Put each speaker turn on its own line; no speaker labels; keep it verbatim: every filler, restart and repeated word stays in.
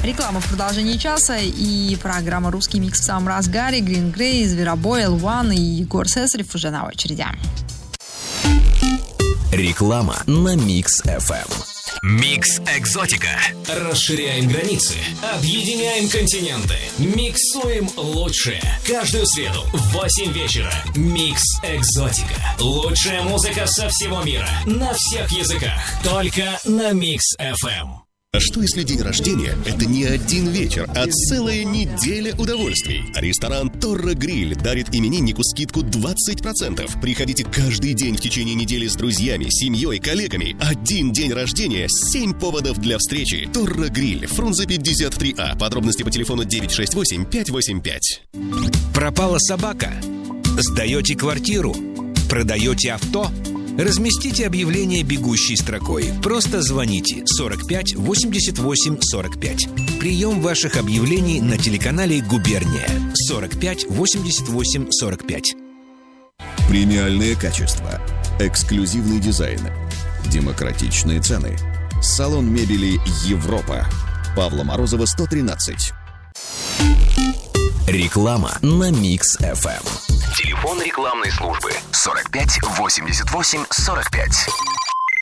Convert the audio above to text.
Реклама в продолжении часа и программа «Русский микс» в самом разгаре. Green Grey, Зверобой, эл уан и Егор Сесарев уже на очереди.
Реклама на Микс эф эм.
Микс Экзотика. Расширяем границы, объединяем континенты, миксуем лучшее. Каждую среду в восемь вечера. Микс Экзотика. Лучшая музыка со всего мира. На всех языках. Только на Микс эф эм.
А что если день рождения – это не один вечер, а целая неделя удовольствий? Ресторан «Торро Гриль» дарит имениннику скидку двадцать процентов. Приходите каждый день в течение недели с друзьями, семьей, коллегами. Один день рождения, семь поводов для встречи. «Торро Гриль», Фрунзе пятьдесят три А. Подробности по телефону девять шесть восемь пять восемь пять.
Пропала собака? Сдаете квартиру? Продаете авто? Разместите объявление бегущей строкой. Просто звоните сорок пять восемьдесят восемь сорок пять. Прием ваших объявлений на телеканале «Губерния». сорок пять восемьдесят восемь сорок пять.
Премиальное качество, эксклюзивный дизайн, демократичные цены. Салон мебели «Европа». Павла Морозова, сто тринадцать.
Реклама на Микс эф эм.
Телефон рекламной службы сорок пять восемьдесят восемь сорок пять.